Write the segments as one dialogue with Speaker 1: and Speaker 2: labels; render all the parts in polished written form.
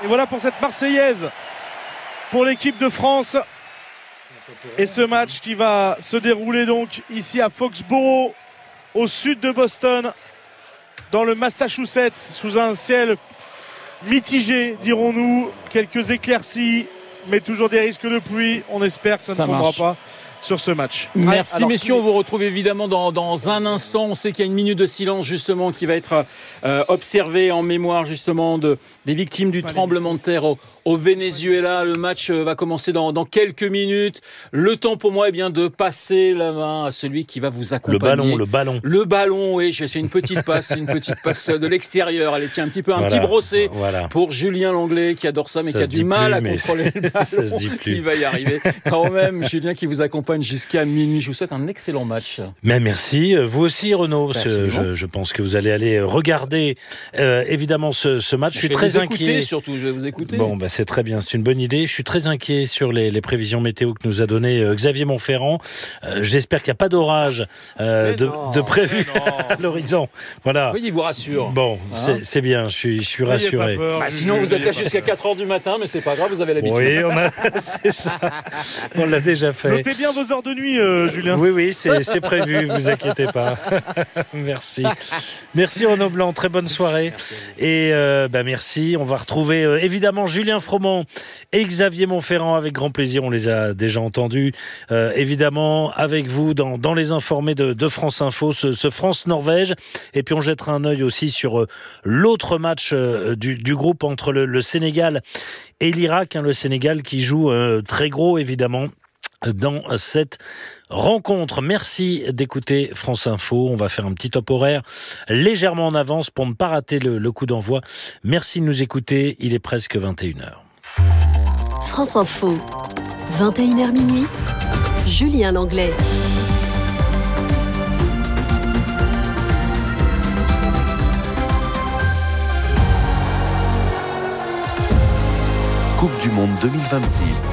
Speaker 1: Et voilà pour cette Marseillaise pour l'équipe de France. Et ce match qui va se dérouler donc ici à Foxborough, au sud de Boston, dans le Massachusetts, sous un ciel mitigé, dirons-nous, quelques éclaircies, mais toujours des risques de pluie. On espère que ça ne tombera pas sur ce match.
Speaker 2: Merci alors, messieurs, on vous retrouve évidemment dans un instant. On sait qu'il y a une minute de silence justement qui va être observée en mémoire justement des victimes du tremblement de terre au Venezuela. Le match va commencer dans quelques minutes. Le temps pour moi est bien de passer la main à celui qui va vous accompagner. Le ballon, oui, c'est une petite passe de l'extérieur. Allez, tiens, un petit brosset pour Julien Langlais qui adore ça, mais qui a du mal à contrôler le ballon. Ça se dit plus. Il va y arriver. Quand même, Julien qui vous accompagne jusqu'à minuit. Je vous souhaite un excellent match.
Speaker 3: Mais merci. Vous aussi, Renaud. Je pense que vous allez aller regarder évidemment ce match. Je suis très inquiet.
Speaker 2: Surtout, je vais vous écouter.
Speaker 3: Bon, c'est très bien, c'est une bonne idée. Je suis très inquiet sur les prévisions météo que nous a donné Xavier Montferrand. J'espère qu'il n'y a pas d'orage de prévu à l'horizon. Voilà.
Speaker 2: Oui, il vous rassure.
Speaker 3: Bon, c'est bien, je suis rassuré.
Speaker 2: Sinon, vous êtes là jusqu'à 4h du matin, mais c'est pas grave, vous avez l'habitude.
Speaker 3: Oui, c'est ça. On l'a déjà fait.
Speaker 1: Notez bien vos heures de nuit, Julien.
Speaker 3: Oui, c'est prévu, vous inquiétez pas. Merci. Merci Renaud Blanc, très bonne soirée. Et merci. On va retrouver évidemment Julien Froment et Xavier Montferrand avec grand plaisir. On les a déjà entendus. Évidemment, avec vous dans les informés de France Info, ce France-Norvège. Et puis on jettera un œil aussi sur l'autre match du groupe entre le Sénégal et l'Irak. Le Sénégal qui joue très gros, évidemment, dans cette rencontre. Merci d'écouter France Info. On va faire un petit top horaire légèrement en avance pour ne pas rater le coup d'envoi. Merci de nous écouter. Il est presque 21h.
Speaker 4: France Info, 21h minuit, Julien Langlais.
Speaker 5: Coupe du Monde 2026.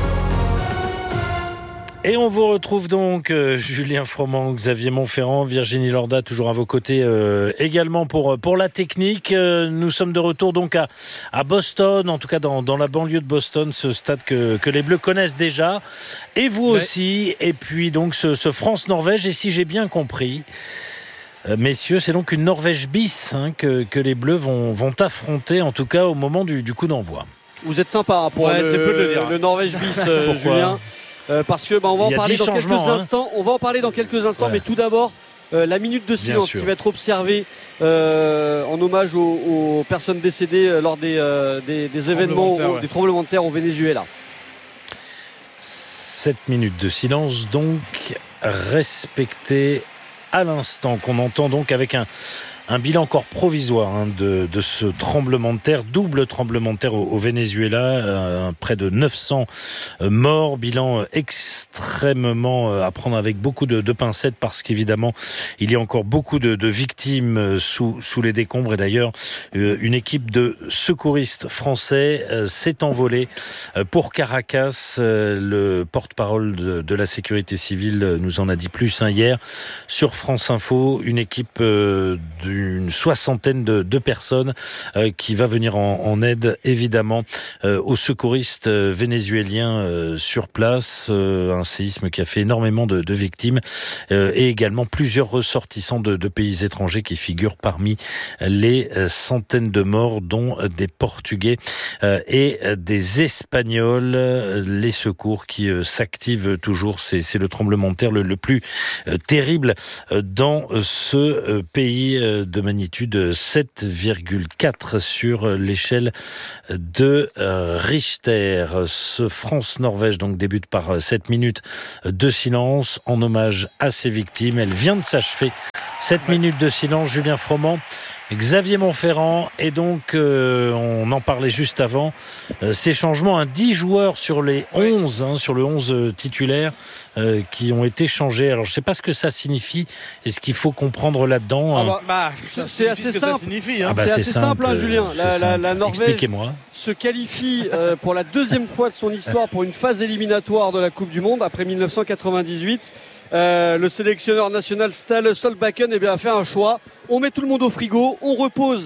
Speaker 3: Et on vous retrouve donc Julien Froment, Xavier Montferrand, Virginie Lorda, toujours à vos côtés également pour la technique. Nous sommes de retour donc à Boston, en tout cas dans la banlieue de Boston, ce stade que les Bleus connaissent déjà. Et vous aussi. Et puis donc ce France-Norvège. Et si j'ai bien compris, messieurs, c'est donc une Norvège bis que les Bleus vont affronter, en tout cas au moment du coup d'envoi.
Speaker 6: Vous êtes sympa pour le Norvège bis, Julien. Parce que on va en parler dans quelques instants. On va en parler dans quelques instants, mais tout d'abord la minute de silence qui va être observée en hommage aux personnes décédées lors des événements des tremblements de terre au Venezuela.
Speaker 3: 7 minutes de silence donc respectée à l'instant, qu'on entend donc avec un bilan encore provisoire de ce tremblement de terre, double tremblement de terre au Venezuela, près de 900 morts, bilan extrêmement à prendre avec beaucoup de pincettes parce qu'évidemment il y a encore beaucoup de victimes sous les décombres. Et d'ailleurs une équipe de secouristes français s'est envolée pour Caracas. Le porte-parole de la sécurité civile nous en a dit plus hier sur France Info. Une équipe d'une soixantaine de personnes qui va venir en aide évidemment aux secouristes vénézuéliens sur place. Un séisme qui a fait énormément de victimes et également plusieurs ressortissants de pays étrangers qui figurent parmi les centaines de morts, dont des Portugais et des Espagnols. Les secours qui s'activent toujours, c'est le tremblement de terre le plus terrible dans ce pays, de magnitude 7,4 sur l'échelle de Richter. Ce France-Norvège donc débute par 7 minutes de silence en hommage à ces victimes. Elle vient de s'achever. 7 minutes de silence. Julien Froment, Xavier Montferrand, et donc on en parlait juste avant, ces changements, 10 joueurs sur les 11, sur le 11 titulaire qui ont été changés. Alors je ne sais pas ce que ça signifie et ce qu'il faut comprendre là-dedans.
Speaker 6: C'est assez simple. C'est assez simple, Julien. La Norvège se qualifie pour la deuxième fois de son histoire pour une phase éliminatoire de la Coupe du Monde après 1998. le sélectionneur national Ståle Solbakken a fait un choix. On met tout le monde au frigo, on repose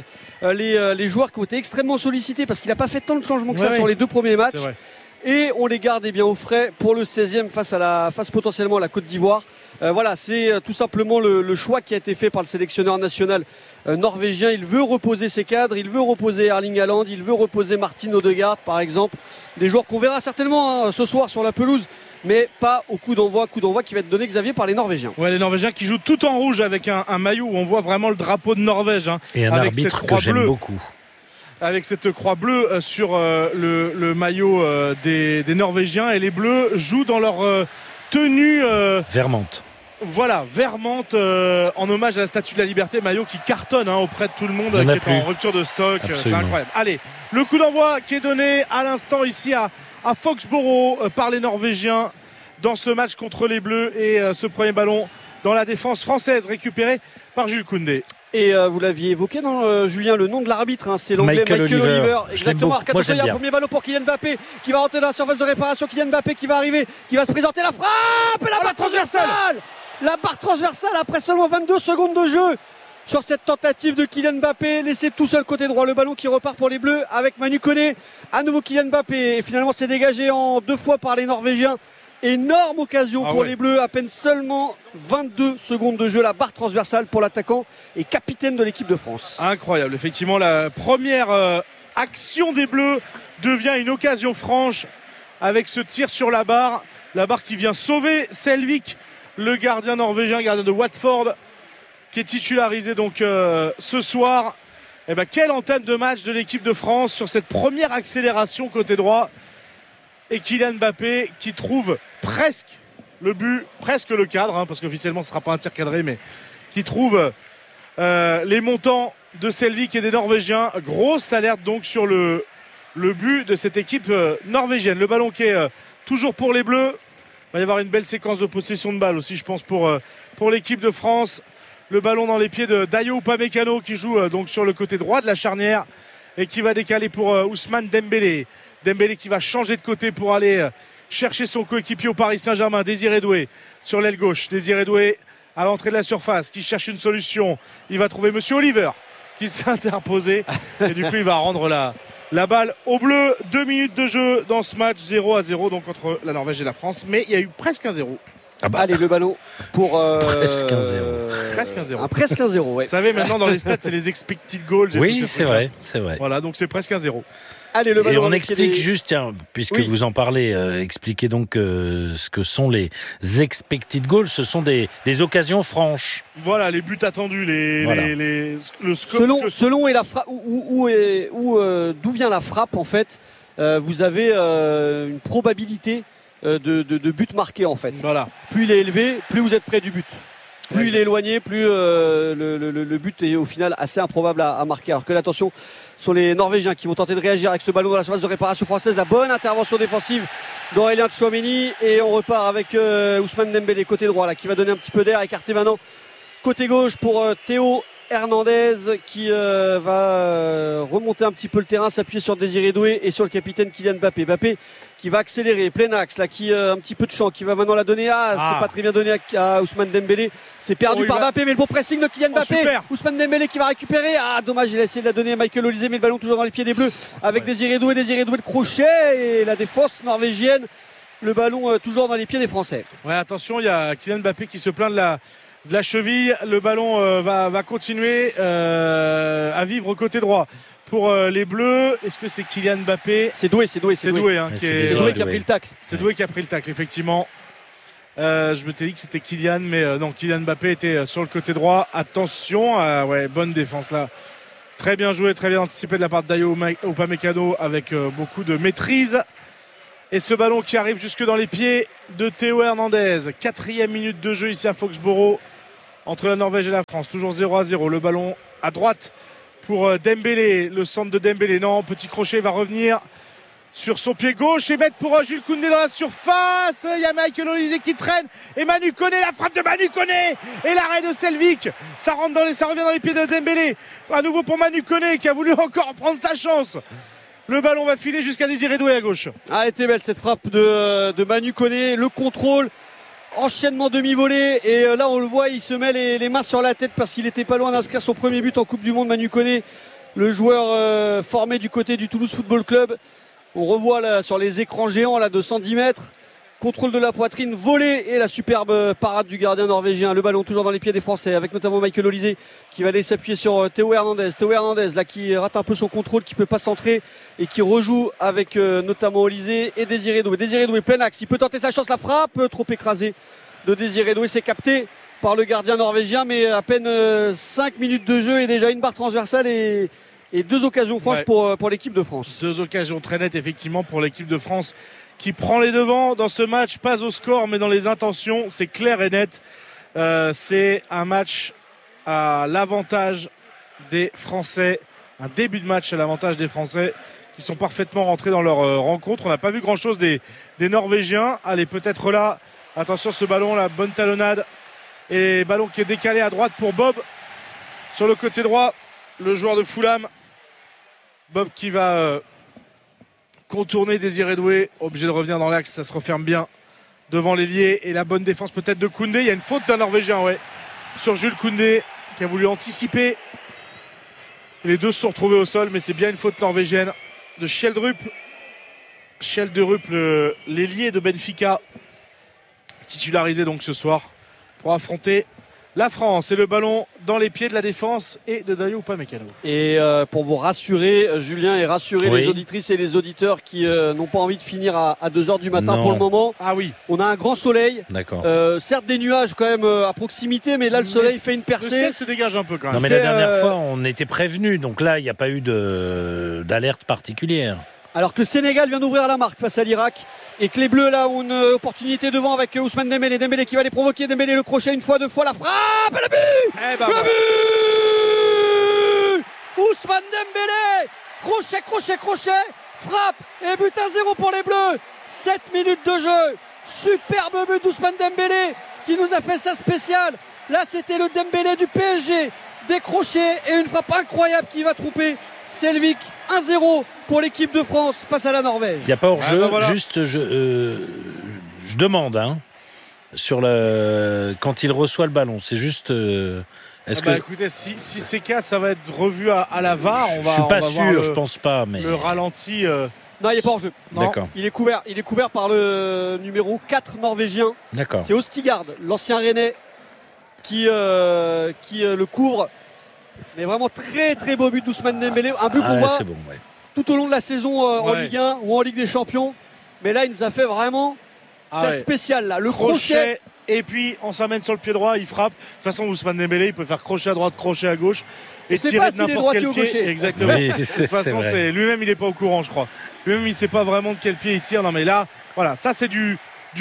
Speaker 6: les joueurs qui ont été extrêmement sollicités parce qu'il n'a pas fait tant de changements que ça sur les 2 premiers matchs. Et on les garde au frais pour le 16e face potentiellement à la Côte d'Ivoire. Voilà, c'est tout simplement le choix qui a été fait par le sélectionneur national norvégien. Il veut reposer ses cadres, il veut reposer Erling Haaland, il veut reposer Martin Odegaard par exemple. Des joueurs qu'on verra certainement ce soir sur la pelouse, mais pas au coup d'envoi qui va être donné, Xavier, par les Norvégiens.
Speaker 1: Ouais, les Norvégiens qui jouent tout en rouge avec un maillot où on voit vraiment le drapeau de Norvège.
Speaker 3: Et un
Speaker 1: avec
Speaker 3: arbitre
Speaker 1: cette croix
Speaker 3: que j'aime
Speaker 1: bleue.
Speaker 3: beaucoup.
Speaker 1: Avec cette croix bleue sur le maillot des Norvégiens, et les Bleus jouent dans leur tenue
Speaker 3: Vermante.
Speaker 1: Voilà, vermante en hommage à la Statue de la Liberté, maillot qui cartonne auprès de tout le monde, qui est en rupture de stock. C'est incroyable. Allez, le coup d'envoi qui est donné à l'instant ici à Foxborough par les Norvégiens dans ce match contre les Bleus, et ce premier ballon dans la défense française récupéré par Jules Koundé.
Speaker 6: Et vous l'aviez évoqué, Julien, le nom de l'arbitre, c'est l'anglais Michael Oliver. Exactement. Attention, il y a un premier ballon pour Kylian Mbappé qui va rentrer dans la surface de réparation. Kylian Mbappé qui va arriver, qui va se présenter, la frappe et la barre transversale. La barre transversale après seulement 22 secondes de jeu sur cette tentative de Kylian Mbappé, laissé tout seul côté droit. Le ballon qui repart pour les Bleus avec Manu Koné. À nouveau Kylian Mbappé, et finalement c'est dégagé en 2 fois par les Norvégiens. Énorme occasion pour les Bleus, à peine seulement 22 secondes de jeu, la barre transversale pour l'attaquant et capitaine de l'équipe de France.
Speaker 1: Incroyable, effectivement la première action des Bleus devient une occasion franche avec ce tir sur la barre qui vient sauver Selvik, le gardien norvégien, gardien de Watford, qui est titularisé donc ce soir. Quelle entame de match de l'équipe de France sur cette première accélération côté droit. Et Kylian Mbappé qui trouve presque le but, presque le cadre, parce qu'officiellement ce ne sera pas un tir cadré, mais qui trouve les montants de Selvik et des Norvégiens. Grosse alerte donc sur le but de cette équipe norvégienne. Le ballon qui est toujours pour les Bleus. Il va y avoir une belle séquence de possession de balle aussi, je pense, pour l'équipe de France. Le ballon dans les pieds de Dayo Upamecano qui joue donc sur le côté droit de la charnière et qui va décaler pour Ousmane Dembélé. Dembélé qui va changer de côté pour aller chercher son coéquipier au Paris Saint-Germain, Désiré Doué sur l'aile gauche. Désiré Doué à l'entrée de la surface qui cherche une solution. Il va trouver Monsieur Oliver qui s'est interposé et du coup il va rendre la balle aux Bleus. 2 minutes de jeu dans ce match, 0-0 donc entre la Norvège et la France, mais il y a eu presque un 0.
Speaker 6: Allez, le ballon pour
Speaker 3: presque un 0.
Speaker 1: Presque un 0.
Speaker 6: Presque un 0, ouais.
Speaker 1: Vous savez, maintenant dans les stats c'est les expected goals.
Speaker 3: Oui, c'est vrai.
Speaker 1: Voilà, donc c'est presque un 0.
Speaker 6: Allez, le ballon.
Speaker 3: Et on explique juste, puisque vous en parlez, expliquez donc ce que sont les expected goals. Ce sont des occasions franches.
Speaker 1: Voilà, les buts attendus, le scope.
Speaker 6: Selon d'où vient la frappe, en fait, vous avez une probabilité de but marqué, en fait.
Speaker 1: Voilà.
Speaker 6: Plus il est élevé, plus vous êtes près du but. Plus il est éloigné, plus le but est au final assez improbable à marquer. Alors que l'attention sont les Norvégiens qui vont tenter de réagir avec ce ballon dans la surface de réparation française. La bonne intervention défensive d'Aurélien Tchouaméni, et on repart avec Ousmane Dembélé côté droit là, qui va donner un petit peu d'air, écarté maintenant côté gauche pour Théo Hernandez qui va remonter un petit peu le terrain, s'appuyer sur Désiré Doué et sur le capitaine Kylian Mbappé. Mbappé qui va accélérer, plein axe là, qui un petit peu de champ, qui va maintenant la donner c'est pas très bien donné à Ousmane Dembélé. C'est perdu par Mbappé, mais le bon pressing de Kylian Mbappé. Ousmane Dembélé qui va récupérer. Dommage, il a essayé de la donner à Michael Olise, mais le ballon toujours dans les pieds des Bleus avec Désiré Doué le crochet et la défense norvégienne. Le ballon toujours dans les pieds des Français.
Speaker 1: Ouais, attention, il y a Kylian Mbappé qui se plaint de la cheville. Le ballon va continuer à vivre côté droit pour les Bleus. Est-ce que c'est Kylian Mbappé?
Speaker 6: C'est Doué
Speaker 1: qui a pris le tacle. C'est Doué qui a pris le tacle, effectivement. Je me t'ai dit que c'était Kylian, mais non, Kylian Mbappé était sur le côté droit. Attention, bonne défense là. Très bien joué, très bien anticipé de la part de Dayo Upamecano avec beaucoup de maîtrise. Et ce ballon qui arrive jusque dans les pieds de Théo Hernandez. 4e minute de jeu ici à Foxborough entre la Norvège et la France. Toujours 0-0. Le ballon à droite pour Dembélé. Le centre de Dembélé. Non, petit crochet va revenir sur son pied gauche et mettre pour Jules Koundé dans la surface. Il y a Michael Olise qui traîne. Et Manu Koné, la frappe de Manu Koné. Et l'arrêt de Selvik. Ça revient dans les pieds de Dembélé. À nouveau pour Manu Koné qui a voulu encore prendre sa chance. Le ballon va filer jusqu'à Désiré Doué à gauche.
Speaker 6: Elle était belle cette frappe de Manu Koné. Le contrôle Enchaînement demi-volée et là on le voit, il se met les mains sur la tête parce qu'il était pas loin d'inscrire son premier but en Coupe du Monde. Manu Koné, le joueur formé du côté du Toulouse Football Club. On revoit là sur les écrans géants là de 110 mètres. Contrôle de la poitrine, volée et la superbe parade du gardien norvégien. Le ballon toujours dans les pieds des Français avec notamment Michael Olise qui va aller s'appuyer sur Théo Hernandez. Théo Hernandez là qui rate un peu son contrôle, qui peut pas centrer et qui rejoue avec notamment Olise et Désiré Doué. Désiré Doué plein axe, il peut tenter sa chance, la frappe trop écrasée de Désiré Doué. C'est capté par le gardien norvégien, mais à peine 5 minutes de jeu et déjà une barre transversale et 2 occasions franches pour l'équipe de France.
Speaker 1: 2 occasions très nettes effectivement pour l'équipe de France qui prend les devants dans ce match, pas au score mais dans les intentions, c'est clair et net. C'est un match à l'avantage des Français, un début de match à l'avantage des Français qui sont parfaitement rentrés dans leur rencontre. On n'a pas vu grand chose des Norvégiens. Allez, peut-être là, attention ce ballon, la bonne talonnade et ballon qui est décalé à droite pour Bob sur le côté droit, le joueur de Fulham. Bob qui va contourner Désiré Doué, obligé de revenir dans l'axe, ça se referme bien devant l'ailier et la bonne défense peut-être de Koundé. Il y a une faute d'un Norvégien sur Jules Koundé qui a voulu anticiper. Les deux se sont retrouvés au sol, mais c'est bien une faute norvégienne de Schjelderup. Schjelderup, l'ailier de Benfica, titularisé donc ce soir pour affronter la France. Et le ballon dans les pieds de la défense et de Dayo Upamecano.
Speaker 6: Et pour vous rassurer, Julien, et rassurer les auditrices et les auditeurs qui n'ont pas envie de finir à 2h du matin pour le moment.
Speaker 1: Ah oui.
Speaker 6: On a un grand soleil.
Speaker 3: D'accord.
Speaker 6: Certes des nuages quand même à proximité, mais là le soleil fait une percée.
Speaker 1: Le ciel se dégage un peu quand même.
Speaker 3: Non mais la dernière fois on était prévenus, donc là il n'y a pas eu d'alerte particulière.
Speaker 6: Alors que le Sénégal vient d'ouvrir la marque face à l'Irak et que les Bleus là ont une opportunité devant avec Ousmane Dembélé. Dembélé qui va les provoquer. Dembélé le crochet une fois, 2 fois, la frappe et le but. Le but. Ousmane Dembélé. Crochet. Frappe et but 1-0 pour les Bleus. 7 minutes de jeu. Superbe but d'Ousmane Dembélé qui nous a fait ça spécial. Là c'était le Dembélé du PSG. Décroché et une frappe incroyable qui va tromper Selvik. 1-0 pour l'équipe de France face à la Norvège.
Speaker 3: Il n'y a pas hors-jeu, juste je demande sur quand il reçoit le ballon, c'est juste
Speaker 1: écoutez, si c'est cas, ça va être revu à la VAR.
Speaker 3: Je suis pas sûr, je pense pas, mais
Speaker 1: le ralenti.
Speaker 6: Non, il n'est pas hors jeu.
Speaker 3: D'accord.
Speaker 6: Il est couvert par le numéro 4 norvégien.
Speaker 3: D'accord.
Speaker 6: C'est Ostigard, l'ancien Rennais, qui le couvre. Mais vraiment très très beau but d'Ousmane Dembélé, un but qu'on voit tout au long de la saison en Ligue 1 ou en Ligue des Champions. Mais là il nous a fait vraiment spécial là, le crochet.
Speaker 1: Et puis on s'amène sur le pied droit, il frappe. De toute façon Ousmane Dembélé il peut faire crochet à droite, crochet à gauche et tirer de n'importe quel pied.
Speaker 6: Gaucher.
Speaker 1: Exactement.
Speaker 3: Oui,
Speaker 1: de toute façon lui-même il n'est pas au courant je crois. Lui-même il sait pas vraiment de quel pied il tire. Non mais là voilà, ça c'est du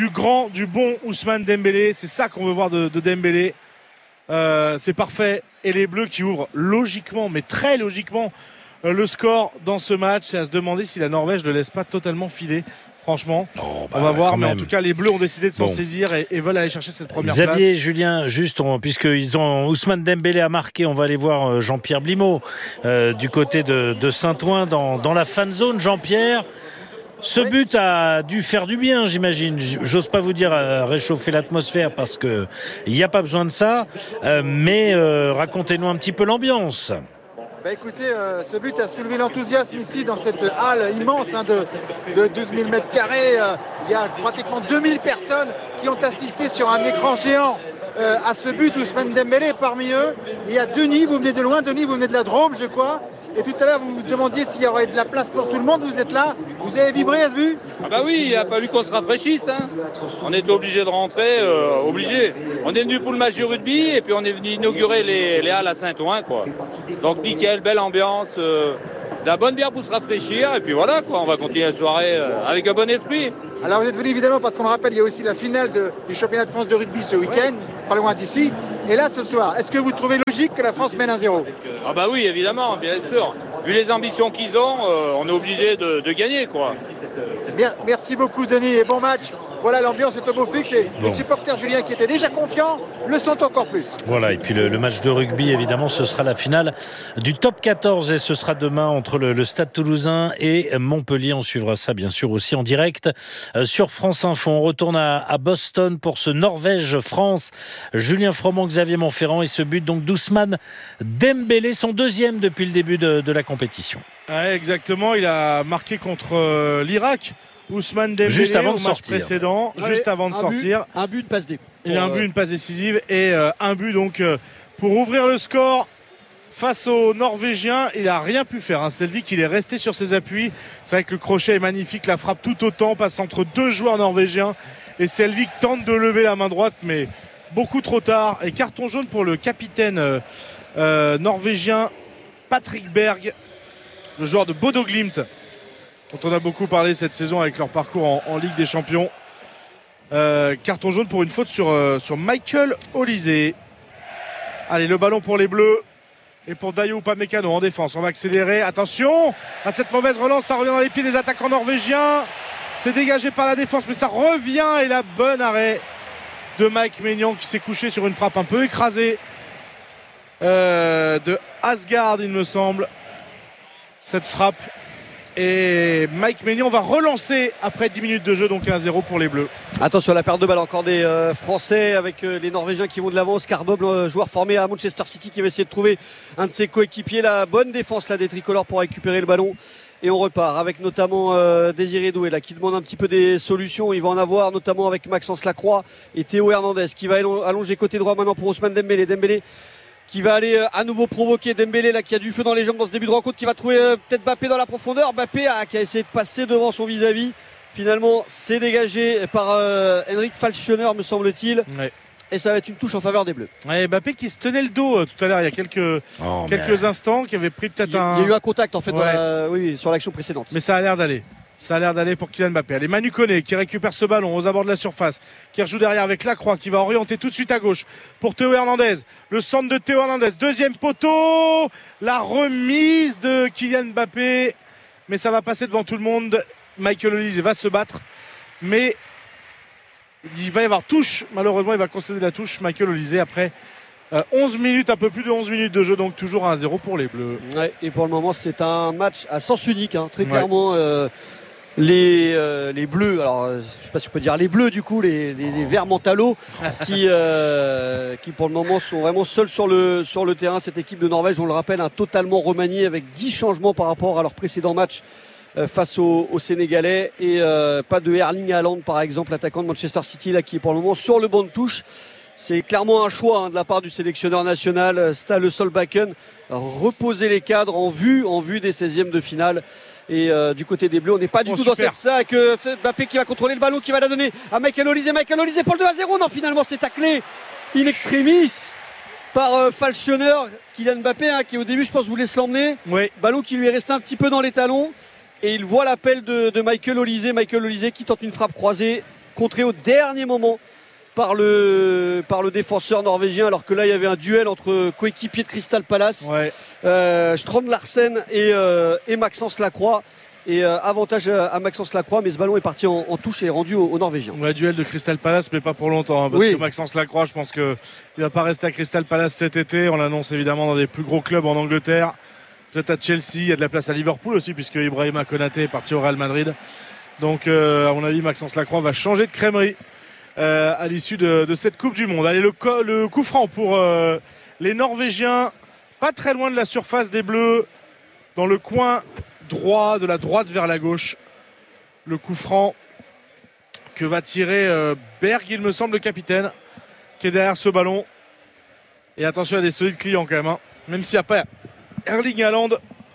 Speaker 1: bon Ousmane Dembélé. C'est ça qu'on veut voir de Dembélé. C'est parfait. Et les Bleus qui ouvrent logiquement, mais très logiquement, le score dans ce match. C'est à se demander si la Norvège ne laisse pas totalement filer. Franchement, on va voir. Mais en tout cas, les Bleus ont décidé de s'en saisir et veulent aller chercher cette première place.
Speaker 3: Xavier, Julien, juste, puisqu'ils ont Ousmane Dembélé a marqué, on va aller voir Jean-Pierre Blimaud du côté de Saint-Ouen dans la fan zone. Jean-Pierre, ce but a dû faire du bien, j'imagine. J'ose pas vous dire réchauffer l'atmosphère parce que il n'y a pas besoin de ça. Mais racontez-nous un petit peu l'ambiance.
Speaker 7: Écoutez, ce but a soulevé l'enthousiasme ici dans cette halle immense de 12 000 mètres carrés. Il y a pratiquement 2000 personnes qui ont assisté sur un écran géant à ce but d'Ousmane Dembélé. Parmi eux, il y a Denis, vous venez de loin. Denis, vous venez de la Drôme, je crois. Et tout à l'heure, vous vous demandiez s'il y aurait de la place pour tout le monde. Vous êtes là, vous avez vibré à ce but ?
Speaker 8: Ah bah oui, il a fallu qu'on se rafraîchisse. On était obligé de rentrer, obligé. On est venu pour le match du rugby et puis on est venu inaugurer les halles à Saint-Ouen, quoi. Donc nickel, belle ambiance, de la bonne bière pour se rafraîchir et puis voilà, quoi. On va continuer la soirée avec un bon esprit.
Speaker 7: Alors vous êtes venu évidemment parce qu'on le rappelle, il y a aussi la finale du championnat de France de rugby ce week-end, pas loin d'ici. Et là ce soir, est-ce que vous trouvez logique que la France mène 1-0 ?
Speaker 8: Ah bah oui, évidemment, bien sûr. Vu les ambitions qu'ils ont, on est obligé de gagner, quoi.
Speaker 7: Merci beaucoup Denis et bon match. voilà, l'ambiance est au beau fixe et les supporters Julien qui étaient déjà confiants le sont encore plus.
Speaker 3: Voilà, et puis le match de rugby, évidemment, ce sera la finale du top 14 et ce sera demain entre le Stade Toulousain et Montpellier. On suivra ça bien sûr aussi en direct sur France Info. On retourne à Boston pour ce Norvège-France. Julien Froment, Xavier Montferrand et ce but donc d'Ousmane Dembélé, son deuxième depuis le début de la compétition.
Speaker 1: Ouais, exactement, il a marqué contre l'Irak. Ousmane Dembélé
Speaker 3: juste avant
Speaker 1: au match précédent, juste avant de sortir.
Speaker 6: Un but, une passe décisive.
Speaker 1: Il a un but, une passe décisive et un but donc pour ouvrir le score face aux Norvégiens. Il n'a rien pu faire. Selvik, il est resté sur ses appuis. C'est vrai que le crochet est magnifique, la frappe tout autant passe entre deux joueurs norvégiens et Selvik tente de lever la main droite mais beaucoup trop tard. Et carton jaune pour le capitaine norvégien Patrick Berg, le joueur de Bodo Glimt, dont on a beaucoup parlé cette saison avec leur parcours en Ligue des Champions. Carton jaune pour une faute sur Michael Olysée. Allez, le ballon pour les Bleus et pour Dayo Upamecano en défense. On va accélérer. Attention à cette mauvaise relance, ça revient dans les pieds des attaquants norvégiens. C'est dégagé par la défense, mais ça revient et la bonne arrêt de Mike Maignan qui s'est couché sur une frappe un peu écrasée de Asgard, il me semble. Cette frappe. Et Mike Maignan va relancer après 10 minutes de jeu, donc 1-0 pour les Bleus.
Speaker 6: Attention à la perte de balle encore des Français avec les Norvégiens qui vont de l'avant. Oscar Bob, joueur formé à Manchester City, qui va essayer de trouver un de ses coéquipiers. La bonne défense là, des tricolores pour récupérer le ballon. Et on repart avec notamment Désiré Doué là, qui demande un petit peu des solutions. Il va en avoir notamment avec Maxence Lacroix et Théo Hernandez qui va allonger côté droit maintenant pour Ousmane Dembélé. Dembélé qui va aller à nouveau provoquer Dembélé là, qui a du feu dans les jambes dans ce début de rencontre, qui va trouver peut-être Mbappé dans la profondeur. Mbappé qui a essayé de passer devant son vis-à-vis. Finalement, c'est dégagé par Henrik Falconer, me semble-t-il. Ouais. Et ça va être une touche en faveur des Bleus.
Speaker 1: Ouais, Mbappé qui se tenait le dos tout à l'heure, il y a quelques instants, qui avait pris peut-être
Speaker 6: Il y a eu un contact en fait sur l'action précédente.
Speaker 1: Mais ça a l'air d'aller. Ça a l'air d'aller pour Kylian Mbappé. Allez, Manu Koné qui récupère ce ballon aux abords de la surface, qui rejoue derrière avec Lacroix, qui va orienter tout de suite à gauche pour Théo Hernandez. Le centre de Théo Hernandez, deuxième poteau, la remise de Kylian Mbappé, mais ça va passer devant tout le monde. Michael Olysée va se battre, mais il va y avoir touche. Malheureusement, il va concéder la touche, Michael Olysée, après 11 minutes, un peu plus de 11 minutes de jeu, donc toujours 1-0 pour les Bleus.
Speaker 6: Ouais, et pour le moment, c'est un match à sens unique, très clairement. Les Bleus, alors je sais pas si on peut dire les Bleus du coup, les Verts Mentalo qui pour le moment sont vraiment seuls sur le terrain. Cette équipe de Norvège, on le rappelle, totalement remaniée avec 10 changements par rapport à leur précédent match face aux Sénégalais, et pas de Erling Haaland par exemple, l'attaquant de Manchester City là, qui est pour le moment sur le banc de touche. C'est clairement un choix de la part du sélectionneur national Ståle Solbakken, reposer les cadres en vue des 16e de finale. Et du côté des Bleus, on n'est pas du tout dans cette avec Mbappé qui va contrôler le ballon, qui va la donner à Michael Olysée pour le 2-0. Non, finalement c'est taclé in extremis par Falconer. Kylian Mbappé qui au début je pense voulait se l'emmener, ballon qui lui est resté un petit peu dans les talons, et il voit l'appel de Michael Olysée qui tente une frappe croisée contrée au dernier moment par le défenseur norvégien, alors que là il y avait un duel entre coéquipiers de Crystal Palace, Strand Larsen et Maxence Lacroix, et avantage à Maxence Lacroix, mais ce ballon est parti en touche et est rendu aux Norvégiens.
Speaker 1: Duel de Crystal Palace, mais pas pour longtemps, parce que Maxence Lacroix, je pense qu'il va pas rester à Crystal Palace cet été. On l'annonce évidemment dans des plus gros clubs en Angleterre, peut-être à Chelsea. Il y a de la place à Liverpool aussi, puisque Ibrahima Konaté est parti au Real Madrid. Donc à mon avis, Maxence Lacroix va changer de crèmerie à l'issue de cette Coupe du Monde. Allez, le coup franc pour les Norvégiens, pas très loin de la surface des Bleus, dans le coin droit, de la droite vers la gauche. Le coup franc que va tirer Berg, il me semble, le capitaine, qui est derrière ce ballon. Et attention, il y a des solides clients quand même, même s'il n'y a pas Erling Haaland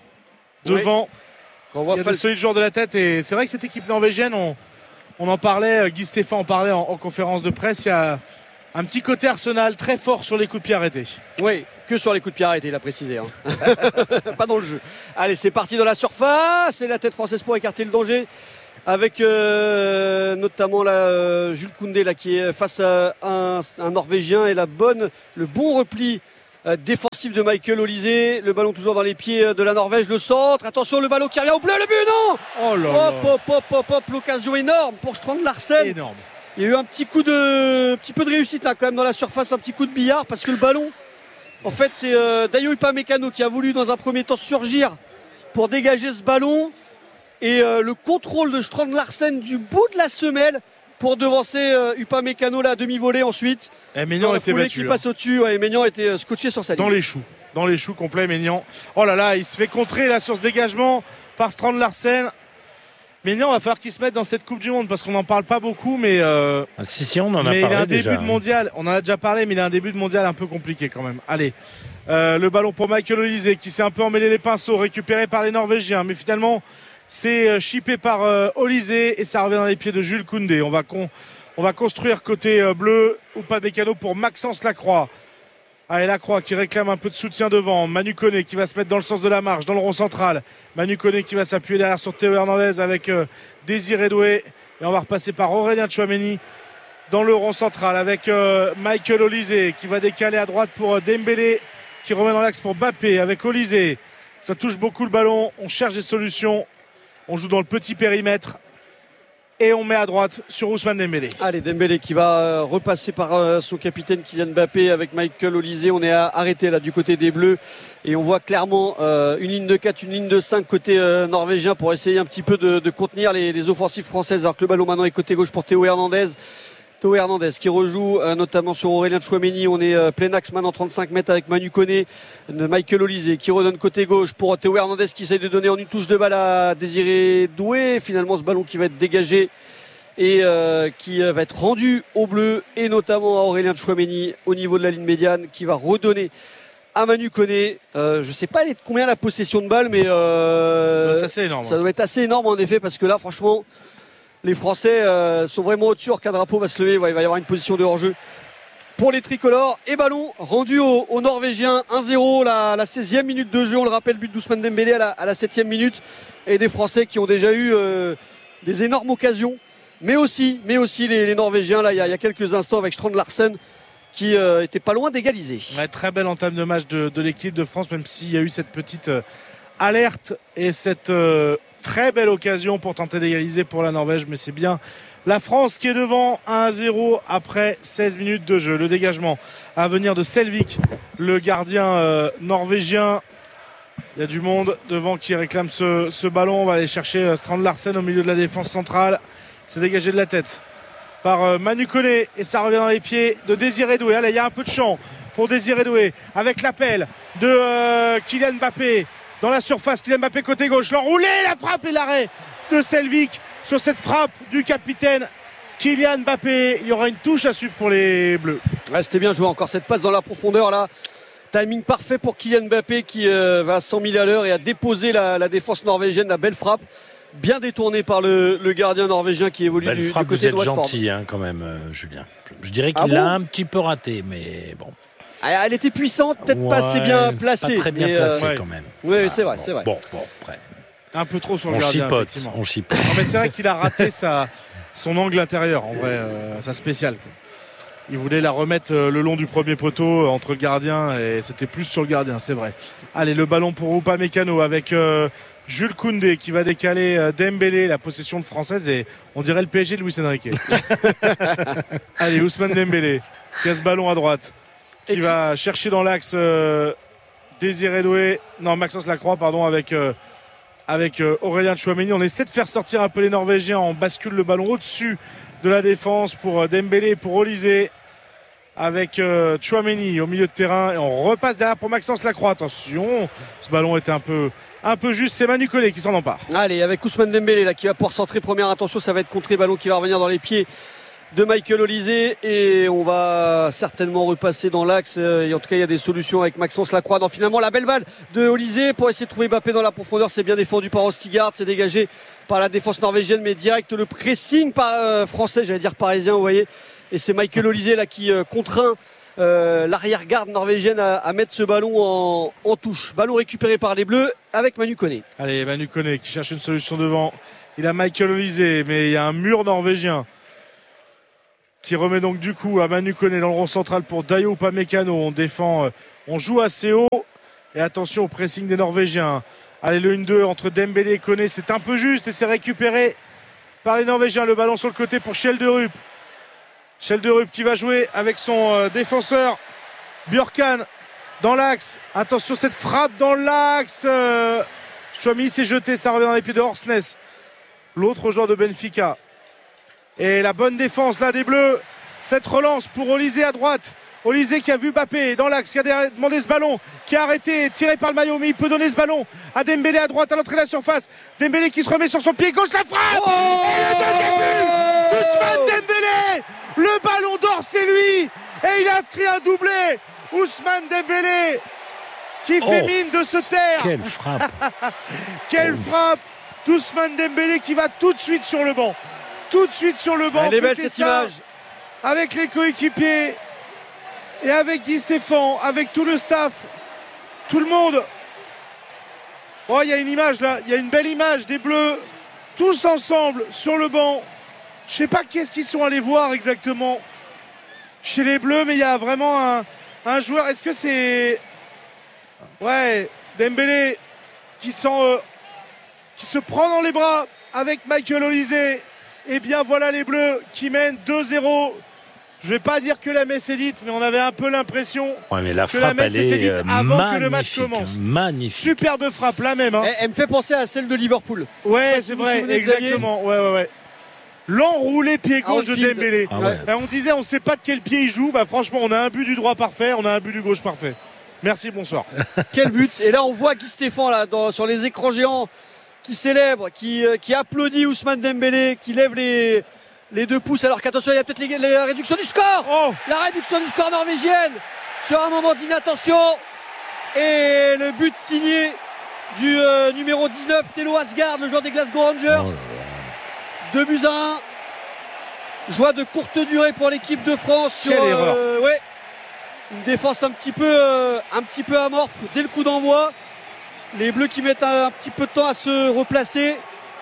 Speaker 1: devant. Il y a des solides joueurs de la tête, et c'est vrai que cette équipe norvégienne, on en parlait, Guy Stéphane en parlait en conférence de presse, il y a un petit côté Arsenal très fort sur les coups de pied arrêtés.
Speaker 6: Oui, que sur les coups de pied arrêtés, il a précisé. Pas dans le jeu. Allez, c'est parti dans la surface, c'est la tête française pour écarter le danger, avec notamment Jules Koundé là, qui est face à un Norvégien, et le bon repli défensif de Michael Olysée. Le ballon toujours dans les pieds de la Norvège, le centre, attention, le ballon qui revient au bleu, le but, non.
Speaker 1: Oh là là.
Speaker 6: Hop, l'occasion énorme pour Strand Larsen.
Speaker 1: Énorme.
Speaker 6: Il y a eu un petit peu de réussite là, quand même dans la surface, un petit coup de billard parce que le ballon, en fait, c'est Dayo Upamecano qui a voulu dans un premier temps surgir pour dégager ce ballon et le contrôle de Strand Larsen du bout de la semelle pour devancer Upamecano là à demi-volée ensuite.
Speaker 1: Et Maignan était battu.
Speaker 6: Qui passe au-dessus, et Maignan était scotché sur sa ligne.
Speaker 1: Dans les choux complets, Maignan. Oh là là, il se fait contrer là sur ce dégagement par Strand Larsen. Maignan, va falloir qu'il se mette dans cette Coupe du Monde parce qu'on n'en parle pas beaucoup, mais
Speaker 3: si, on en a parlé.
Speaker 1: Mais il a un
Speaker 3: déjà,
Speaker 1: début de mondial, on en a déjà parlé, mais il a un début de mondial un peu compliqué quand même. Allez, le ballon pour Michael Olise qui s'est un peu emmêlé les pinceaux, récupéré par les Norvégiens, mais finalement c'est chippé par Olise et ça revient dans les pieds de Jules Koundé. On va construire côté bleu Upamecano pour Maxence Lacroix. Allez, Lacroix qui réclame un peu de soutien devant. Manu Koné qui va se mettre dans le sens de la marche, dans le rond central. Manu Koné qui va s'appuyer derrière sur Théo Hernandez avec Désiré Doué. Et on va repasser par Aurélien Tchouaméni dans le rond central avec Michael Olise qui va décaler à droite pour Dembélé qui remet dans l'axe pour Mbappé avec Olise. Ça touche beaucoup le ballon. On cherche des solutions. On joue dans le petit périmètre. Et on met à droite sur Ousmane Dembélé.
Speaker 6: Allez, Dembélé qui va repasser par son capitaine Kylian Mbappé avec Michael Olise. On est arrêté là du côté des Bleus. Et on voit clairement une ligne de 4, une ligne de 5 côté norvégien pour essayer un petit peu de contenir les offensives françaises. Alors que le ballon maintenant est côté gauche pour Théo Hernandez. Théo Hernandez qui rejoue notamment sur Aurélien Tchouaméni. On est plein axe maintenant 35 mètres avec Manu Koné, Michael Olise qui redonne côté gauche pour Théo Hernandez qui essaye de donner en une touche de balle à Désiré Doué. Finalement ce ballon qui va être dégagé et qui va être rendu au bleu et notamment à Aurélien Tchouaméni au niveau de la ligne médiane qui va redonner à Manu Koné. Je ne sais pas combien la possession de balle, mais ça
Speaker 1: doit être assez énorme.
Speaker 6: Ça doit être assez énorme en effet parce que là franchement les Français sont vraiment au-dessus. Qu'un drapeau va se lever, il va y avoir une position de hors-jeu pour les tricolores. Et ballon rendu aux Norvégiens. 1-0, la 16e minute de jeu. On le rappelle, but d'Ousmane Dembélé à la 7e minute. Et des Français qui ont déjà eu des énormes occasions. Mais aussi les Norvégiens, là, il y a quelques instants avec Strand Larsen qui était pas loin d'égaliser.
Speaker 1: Ouais, très belle entame de match de l'équipe de France, même s'il y a eu cette petite alerte et cette très belle occasion pour tenter d'égaliser pour la Norvège, mais c'est bien la France qui est devant 1-0 après 16 minutes de jeu. Le dégagement à venir de Selvik, le gardien norvégien. Il y a du monde devant qui réclame ce ballon. On va aller chercher Strand Larsen au milieu de la défense centrale. C'est dégagé de la tête par Manu Koné et ça revient dans les pieds de Désiré Doué. Allez, il y a un peu de champ pour Désiré Doué avec l'appel de Kylian Mbappé. Dans la surface, Kylian Mbappé côté gauche, l'enroulé, la frappe et l'arrêt de Selvik sur cette frappe du capitaine Kylian Mbappé. Il y aura une touche à suivre pour les Bleus.
Speaker 6: Ouais, c'était bien joué, encore cette passe dans la profondeur là. Timing parfait pour Kylian Mbappé qui va à 100 000 à l'heure et a déposé la défense norvégienne. La belle frappe, bien détournée par le gardien norvégien qui évolue du côté de Watford.
Speaker 3: Vous êtes gentil quand même, Julien. Je dirais qu'il l'a un petit peu raté, mais bon.
Speaker 6: Elle était puissante, peut-être pas assez bien placée.
Speaker 3: Pas très bien placée quand même.
Speaker 6: Oui, c'est vrai, c'est vrai.
Speaker 3: Bon, après.
Speaker 1: Un peu trop sur le gardien.
Speaker 3: On chipote.
Speaker 1: Non, mais c'est vrai qu'il a raté son angle intérieur, en vrai, sa spéciale. Il voulait la remettre le long du premier poteau entre le gardien et c'était plus sur le gardien, c'est vrai. Allez, le ballon pour Upamecano avec Jules Koundé qui va décaler Dembélé, la possession de française et on dirait le PSG de Luis Enrique. Allez, Ousmane Dembélé qui a ce ballon à droite. Qui va chercher dans l'axe Désiré Doué, Maxence Lacroix, pardon, avec Aurélien Tchouaméni. On essaie de faire sortir un peu les Norvégiens. On bascule le ballon au-dessus de la défense pour Dembélé et pour Olise avec Tchouaméni au milieu de terrain. Et on repasse derrière pour Maxence Lacroix. Attention, ce ballon était un peu juste. C'est Manu Koné qui s'en empare.
Speaker 6: Allez, avec Ousmane Dembélé là, qui va pouvoir centrer. Première attention, ça va être contré. Ballon qui va revenir dans les pieds de Michael Olise et on va certainement repasser dans l'axe et en tout cas il y a des solutions avec Maxence Lacroix. Non, finalement la belle balle de Olise pour essayer de trouver Mbappé dans la profondeur, c'est bien défendu par Ostigard, c'est dégagé par la défense norvégienne mais direct le pressing par français, j'allais dire parisien, vous voyez, et c'est Michael Olise là qui contraint l'arrière-garde norvégienne à mettre ce ballon en touche. Ballon récupéré par les Bleus avec Manu Koné.
Speaker 1: Allez, Manu Koné qui cherche une solution devant, il a Michael Olise mais il y a un mur norvégien qui remet donc du coup à Manu Koné dans le rond central pour Dayo Upamecano. On défend, on joue assez haut et attention au pressing des Norvégiens. Allez, le 1-2 entre Dembélé et Koné, c'est un peu juste et c'est récupéré par les Norvégiens. Le ballon sur le côté pour Kjelderup Schelderup qui va jouer avec son défenseur Björkan dans l'axe. Attention, cette frappe dans l'axe. Chouamini s'est jeté, ça revient dans les pieds de Orsnes, l'autre joueur de Benfica. Et la bonne défense là des Bleus. Cette relance pour Olysée à droite. Olysée qui a vu Mbappé dans l'axe, qui a demandé ce ballon, qui a arrêté, tiré par le maillot, mais il peut donner ce ballon à Dembélé à droite, à l'entrée de la surface. Dembélé qui se remet sur son pied gauche, la frappe. Et le deuxième but Ousmane Dembélé. Le ballon d'or, c'est lui. Et il a inscrit un doublé. Ousmane Dembélé qui fait mine de se taire.
Speaker 3: Quelle frappe.
Speaker 1: Quelle frappe d'Ousmane Dembélé qui va tout de suite sur le banc. Tout de suite sur le banc.
Speaker 6: Elle est belle cette image.
Speaker 1: Avec les coéquipiers et avec Guy Stéphane, avec tout le staff, tout le monde. Oh, il y a une image là, il y a une belle image des Bleus, tous ensemble sur le banc. Je sais pas qu'est-ce qu'ils sont allés voir exactement chez les Bleus, mais il y a vraiment un joueur. Est-ce que c'est... Ouais, Dembélé qui se prend dans les bras avec Michael Olysée. Et bien voilà les Bleus qui mènent 2-0. Je ne vais pas dire que la messe est dite, mais on avait un peu l'impression que la messe était dite avant que le match commence.
Speaker 3: Magnifique.
Speaker 1: Superbe frappe, là même. Hein.
Speaker 6: Elle me fait penser à celle de Liverpool.
Speaker 1: Ouais, c'est vrai, exactement. Ouais. L'enroulé pied gauche de Dembélé.
Speaker 3: Ah ouais.
Speaker 1: On disait, on ne sait pas de quel pied il joue. Bah, franchement, on a un but du droit parfait, on a un but du gauche parfait. Merci, bonsoir.
Speaker 6: Quel but. Et là, on voit Guy Stéphane là, sur les écrans géants qui célèbre, qui applaudit Ousmane Dembélé, qui lève les 2 pouces, alors qu'attention, il y a peut-être la réduction du score. La réduction du score norvégienne sur un moment d'inattention. Et le but signé du numéro 19, Thelo Asgard, le joueur des Glasgow Rangers. 2-1. Joie de courte durée pour l'équipe de France sur une défense un petit peu amorphe dès le coup d'envoi. Les Bleus qui mettent un petit peu de temps à se replacer.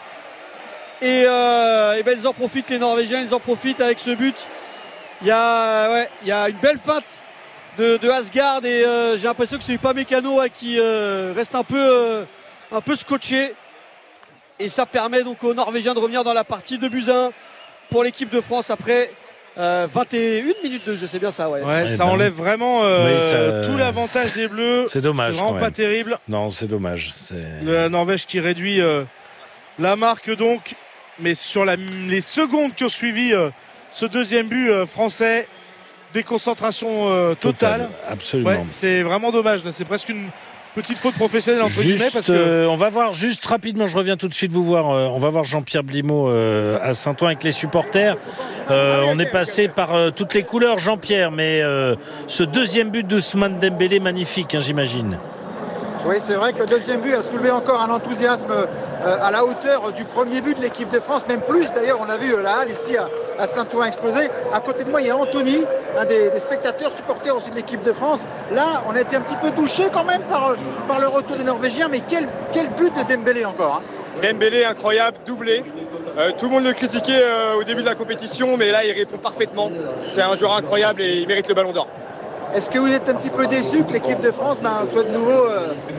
Speaker 6: Et ils en profitent, les Norvégiens, ils en profitent avec ce but. Il y a une belle feinte de Asgard et j'ai l'impression que c'est pas Mécano qui reste un peu scotché. Et ça permet donc aux Norvégiens de revenir dans la partie. 2-1 pour l'équipe de France après 21 minutes de jeu, c'est bien ça.
Speaker 1: Ça enlève vraiment tout l'avantage des Bleus.
Speaker 3: C'est dommage.
Speaker 1: C'est vraiment pas terrible.
Speaker 3: Non, c'est dommage.
Speaker 1: La Norvège qui réduit la marque donc. Mais sur les secondes qui ont suivi ce deuxième but français, déconcentration totale.
Speaker 3: Absolument.
Speaker 1: Ouais, c'est vraiment dommage. Là, c'est presque une petite faute professionnelle entre guillemets. Parce que...
Speaker 3: on va voir juste rapidement, je reviens tout de suite vous voir. On va voir Jean-Pierre Blimaud à Saint-Ouen avec les supporters. On est passé par toutes les couleurs, Jean-Pierre, mais ce deuxième but d'Ousmane Dembélé, magnifique, j'imagine.
Speaker 7: Oui, c'est vrai que le deuxième but a soulevé encore un enthousiasme à la hauteur du premier but de l'équipe de France, même plus d'ailleurs. On a vu la halle ici à Saint-Ouen exploser. À côté de moi, il y a Anthony, un des spectateurs, supporters aussi de l'équipe de France. Là, on a été un petit peu touché quand même par le retour des Norvégiens, mais quel but de Dembélé encore.
Speaker 9: Dembélé, incroyable, doublé. Tout le monde le critiquait au début de la compétition, mais là, il répond parfaitement. C'est un joueur incroyable et il mérite le ballon d'or.
Speaker 7: Est-ce que vous êtes un petit peu déçu que l'équipe de France soit de nouveau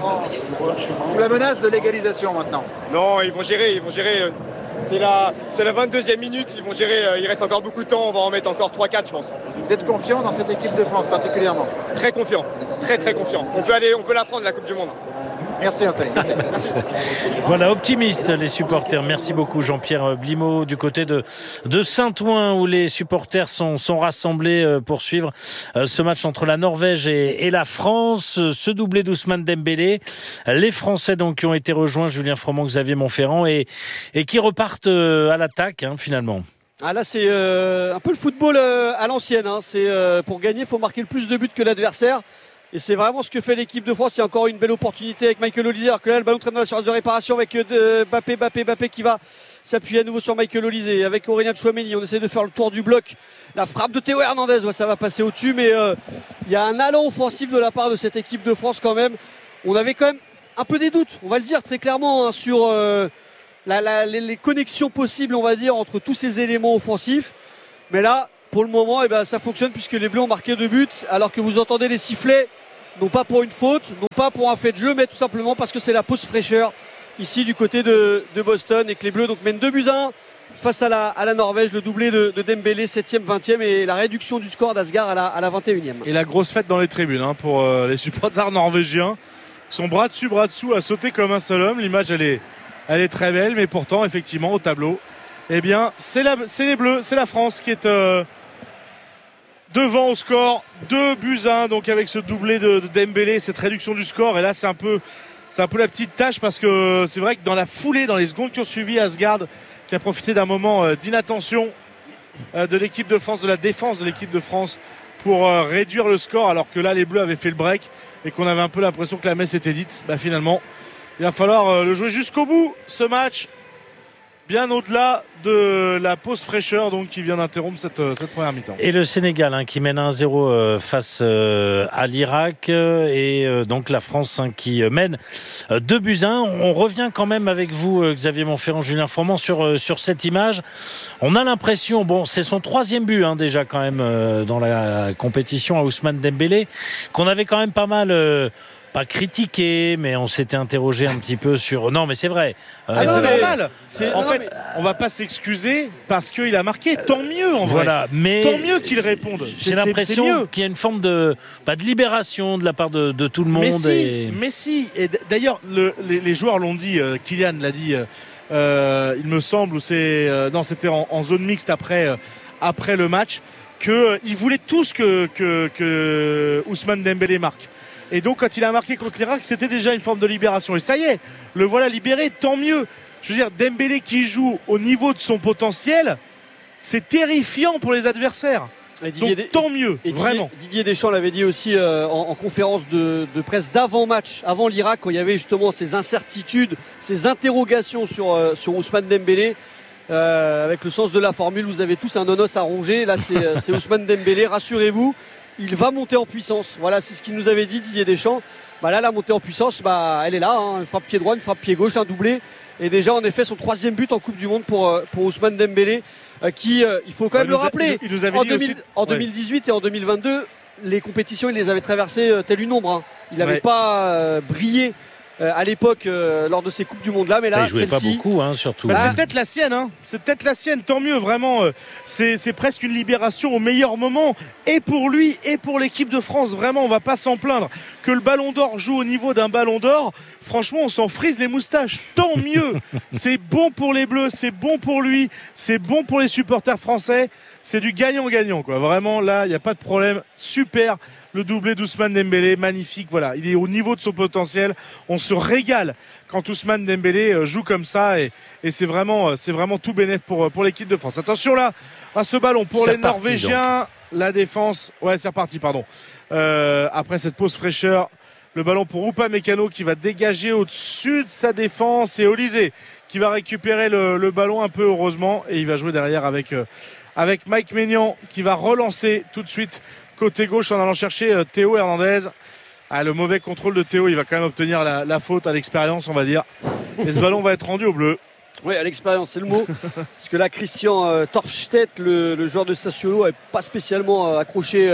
Speaker 7: sous la menace de l'égalisation maintenant?
Speaker 9: Non, ils vont gérer. C'est la 22e minute, ils vont gérer. Il reste encore beaucoup de temps, on va en mettre encore 3-4 je pense.
Speaker 7: Vous êtes confiant dans cette équipe de France particulièrement?
Speaker 9: Très confiant, très confiant. On peut la prendre la Coupe du Monde.
Speaker 7: Merci Anthony. Merci.
Speaker 3: Voilà, optimistes les supporters. Merci beaucoup Jean-Pierre Blimaud du côté de Saint-Ouen où les supporters sont rassemblés pour suivre ce match entre la Norvège et la France. Ce doublé d'Ousmane Dembélé. Les Français donc qui ont été rejoints, Julien Froment, Xavier Montferrand et qui repartent à l'attaque finalement.
Speaker 6: Ah là c'est un peu le football à l'ancienne. C'est pour gagner, il faut marquer le plus de buts que l'adversaire. Et c'est vraiment ce que fait l'équipe de France. Il y a encore une belle opportunité avec Michael Olysée. Alors que là, le ballon traîne dans la surface de réparation avec Mbappé qui va s'appuyer à nouveau sur Michael Olysée. Avec Aurélien Chouameni, on essaie de faire le tour du bloc. La frappe de Théo Hernandez, ça va passer au-dessus. Mais il y a un allant offensif de la part de cette équipe de France quand même. On avait quand même un peu des doutes, on va le dire très clairement, sur les connexions possibles, on va dire, entre tous ces éléments offensifs. Mais là, pour le moment, ça fonctionne puisque les Bleus ont marqué 2 buts, alors que vous entendez les sifflets, non pas pour une faute, non pas pour un fait de jeu, mais tout simplement parce que c'est la pause fraîcheur ici du côté de Boston et que les Bleus donc mènent 2-1 face à la Norvège, le doublé de Dembélé, 7e, 20e, et la réduction du score d'Asgard à la 21e.
Speaker 1: Et la grosse fête dans les tribunes pour les supporters norvégiens. Ils sont bras dessus, bras dessous, à sauter comme un seul homme. L'image, elle est très belle, mais pourtant, effectivement, au tableau, eh bien, c'est les Bleus, c'est la France qui est devant au score, 2-1, donc avec ce doublé de Dembélé, cette réduction du score. Et là, c'est un peu la petite tâche, parce que c'est vrai que dans la foulée, dans les secondes qui ont suivi, Asgard, qui a profité d'un moment d'inattention de l'équipe de France, de la défense de l'équipe de France, pour réduire le score, alors que là, les Bleus avaient fait le break et qu'on avait un peu l'impression que la messe était dite. Finalement, il va falloir le jouer jusqu'au bout, ce match, bien au-delà de la pause fraîcheur donc, qui vient d'interrompre cette première mi-temps.
Speaker 3: Et le Sénégal qui mène 1-0 face à l'Irak, et donc la France qui mène 2-1. On revient quand même avec vous, Xavier Montferrand, Julien Froment, sur cette image. On a l'impression, c'est son 3e but déjà quand même dans la compétition à Ousmane Dembélé, qu'on avait quand même pas mal... pas critiqué, mais on s'était interrogé un petit peu sur... Non, mais c'est vrai.
Speaker 1: C'est normal. On va pas s'excuser parce qu'il a marqué. Tant mieux, en vrai.
Speaker 3: Mais
Speaker 1: tant mieux qu'il réponde.
Speaker 3: J'ai l'impression qu'il y a une forme de libération de la part de tout le monde.
Speaker 1: Mais si. Et d'ailleurs, les joueurs l'ont dit. Kylian l'a dit. Il me semble, ou c'était en zone mixte après le match, qu'ils voulaient tous que Ousmane Dembélé marque. Et donc, quand il a marqué contre l'Irak, c'était déjà une forme de libération. Et ça y est, le voilà libéré, tant mieux. Je veux dire, Dembélé qui joue au niveau de son potentiel, c'est terrifiant pour les adversaires. Donc, tant mieux, vraiment.
Speaker 6: Didier Deschamps l'avait dit aussi en conférence de presse d'avant-match, avant l'Irak, quand il y avait justement ces incertitudes, ces interrogations sur Ousmane Dembélé. Avec le sens de la formule, vous avez tous un nonos à ronger. Là, c'est Ousmane Dembélé, rassurez-vous. Il va monter en puissance. Voilà, c'est ce qu'il nous avait dit, Didier Deschamps. Là, la montée en puissance, elle est là. Une frappe pied droit, une frappe pied gauche, un doublé. Et déjà, en effet, son 3e but en Coupe du Monde pour Ousmane Dembélé, qui, il faut quand même le rappeler, en 2018 et en 2022, les compétitions, il les avait traversées tel une ombre. Il n'avait pas brillé à l'époque lors de ces Coupes du Monde là, mais là
Speaker 3: il jouait pas beaucoup surtout.
Speaker 1: C'est peut-être la sienne, c'est peut-être la sienne, tant mieux, vraiment. C'est presque une libération au meilleur moment, et pour lui et pour l'équipe de France. Vraiment, on va pas s'en plaindre. Que le Ballon d'Or joue au niveau d'un Ballon d'Or, franchement, on s'en frise les moustaches, tant mieux. C'est bon pour les Bleus, c'est bon pour lui, c'est bon pour les supporters français, c'est du gagnant-gagnant quoi. Vraiment, là, il n'y a pas de problème. Super. Le doublé d'Ousmane Dembélé, magnifique, voilà, il est au niveau de son potentiel. On se régale quand Ousmane Dembélé joue comme ça, et c'est vraiment tout bénef pour l'équipe de France. Attention là à ce ballon pour les Norvégiens, la défense, c'est reparti, pardon. Après cette pause fraîcheur, le ballon pour Upamecano qui va dégager au-dessus de sa défense, et Olysée qui va récupérer le ballon un peu heureusement, et il va jouer derrière avec Mike Maignan qui va relancer tout de suite côté gauche en allant chercher Théo Hernandez. Le mauvais contrôle de Théo, il va quand même obtenir la faute à l'expérience, on va dire. Et ce ballon va être rendu au bleu.
Speaker 6: Oui, à l'expérience, c'est le mot. Parce que là, Christian Torpstedt, le joueur de Sassuolo, n'est pas spécialement accroché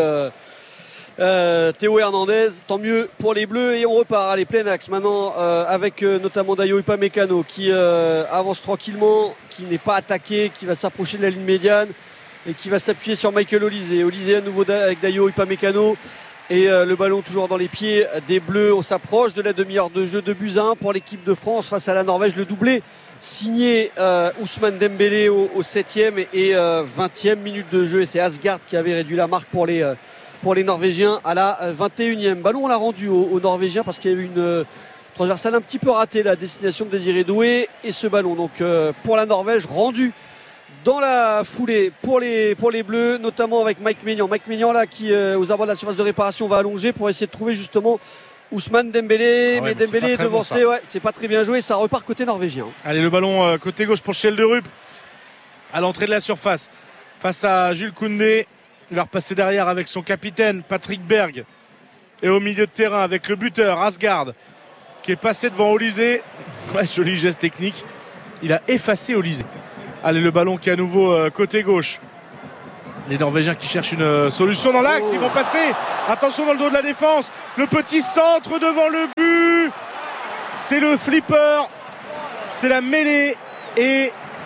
Speaker 6: Théo Hernandez. Tant mieux pour les Bleus, et on repart. Allez, plein axe maintenant avec notamment Dayo Upamecano qui avance tranquillement, qui n'est pas attaqué, qui va s'approcher de la ligne médiane et qui va s'appuyer sur Michael Olysée. Olysée à nouveau avec Dayo Upamecano, et le ballon toujours dans les pieds des Bleus. On s'approche de la demi-heure de jeu, 2-1 pour l'équipe de France face à la Norvège. Le doublé signé Ousmane Dembélé au 7e et 20e minute de jeu, et c'est Asgard qui avait réduit la marque pour les Norvégiens à la 21e. Ballon on l'a rendu aux Norvégiens parce qu'il y a eu une transversale un petit peu ratée, la destination de Désiré Doué, et ce ballon donc pour la Norvège rendu dans la foulée pour les Bleus, notamment avec Mike Maignan. Mike Maignan là qui aux abords de la surface de réparation va allonger pour essayer de trouver justement Ousmane Dembélé, mais Dembélé est devancé, c'est pas très bien joué, ça repart côté norvégien.
Speaker 1: Allez, le ballon côté gauche pour Schelderup à l'entrée de la surface face à Jules Koundé. Il va repasser derrière avec son capitaine Patrick Berg, et au milieu de terrain avec le buteur Asgard qui est passé devant Olysée. Joli geste technique, il a effacé Olysée. Allez, le ballon qui est à nouveau côté gauche. Les Norvégiens qui cherchent une solution dans l'axe, ils vont passer. Attention dans le dos de la défense. Le petit centre devant le but. C'est le flipper. C'est la mêlée. Et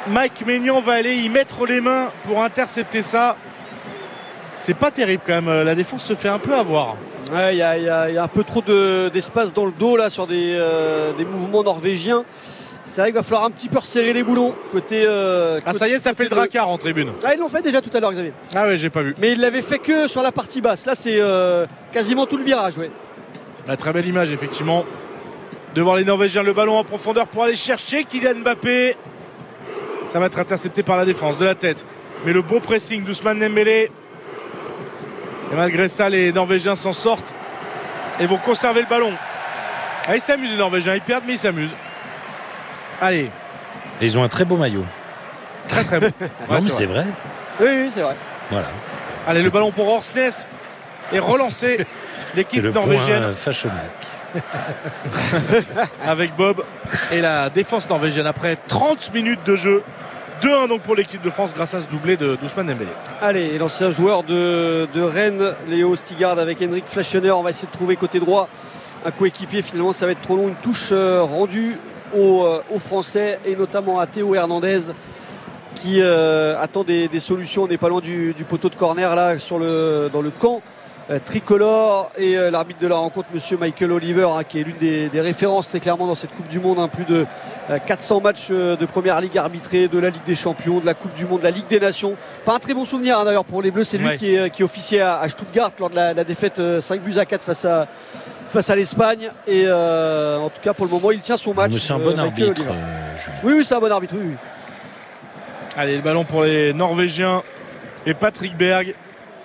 Speaker 1: Mike Maignan va aller y mettre les mains pour intercepter ça. C'est pas terrible quand même, la défense se fait un peu avoir.
Speaker 6: Ouais, il y a un peu trop d'espace dans le dos là sur des mouvements norvégiens. C'est vrai qu'il va falloir un petit peu resserrer les boulons côté.
Speaker 1: Ça y est, ça fait le dracard en tribune.
Speaker 6: Ah, ils l'ont fait déjà tout à l'heure, Xavier.
Speaker 1: Ah ouais, j'ai pas vu.
Speaker 6: Mais ils l'avaient fait que sur la partie basse. Là, c'est quasiment tout le virage, ouais.
Speaker 1: La très belle image, effectivement, de voir les Norvégiens le ballon en profondeur pour aller chercher Kylian Mbappé. Ça va être intercepté par la défense de la tête. Mais le bon pressing d'Ousmane Dembélé. Et malgré ça, les Norvégiens s'en sortent et vont conserver le ballon. Ah, ils s'amusent, les Norvégiens. Ils perdent, mais ils s'amusent. Allez.
Speaker 3: Et ils ont un très beau maillot.
Speaker 1: Très très beau.
Speaker 3: Non, mais c'est vrai.
Speaker 6: Oui, c'est vrai.
Speaker 3: Voilà.
Speaker 1: Allez, le ballon pour Orsnes et relancer l'équipe norvégienne.
Speaker 3: Le Fashion Week.
Speaker 1: Avec Bob et la défense norvégienne après 30 minutes de jeu. 2-1 donc pour l'équipe de France grâce à ce doublé d'Ousmane Dembélé.
Speaker 6: Allez, l'ancien joueur de Rennes, Léo Stigard avec Henrik Fleschner. On va essayer de trouver côté droit un coéquipier. Finalement, ça va être trop long. Une touche rendue aux Français et notamment à Théo Hernandez qui attend des solutions. On n'est pas loin du poteau de corner là dans le camp tricolore et l'arbitre de la rencontre, monsieur Michael Oliver, qui est l'une des références très clairement dans cette Coupe du Monde, plus de 400 matchs de Première Ligue arbitrés, de la Ligue des Champions, de la Coupe du Monde, de la Ligue des Nations. Pas un très bon souvenir d'ailleurs pour les Bleus, c'est lui qui officiait à Stuttgart lors de la défaite 5-4 face à l'Espagne et en tout cas pour le moment il tient son match.
Speaker 3: C'est un bon arbitre.
Speaker 6: Oui, c'est un bon arbitre. Oui.
Speaker 1: Allez, le ballon pour les Norvégiens et Patrick Berg